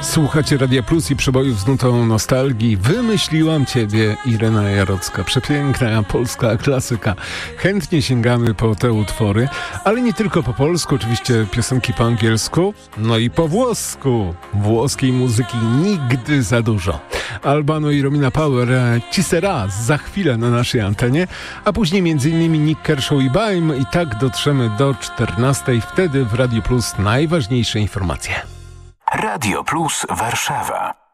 Słuchacie Radia Plus i przebojów z nutą nostalgii. Wymyśliłam Ciebie, Irena Jarocka. Przepiękna polska klasyka. Chętnie sięgamy po te utwory, ale nie tylko po polsku, oczywiście piosenki po angielsku, no i po włosku. Włoskiej muzyki nigdy za dużo. Albano i Romina Power, Ci Sera za chwilę na naszej antenie, a później m.in. Nick Kershaw i Baim i tak dotrzemy do 14:00. Wtedy w Radiu Plus najważniejsze informacje. Radio Plus Warszawa.